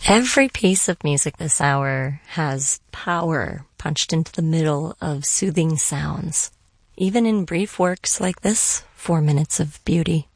Every piece of music this hour has power punched into the middle of soothing sounds. Even in brief works like this, 4 Minutes of Beauty.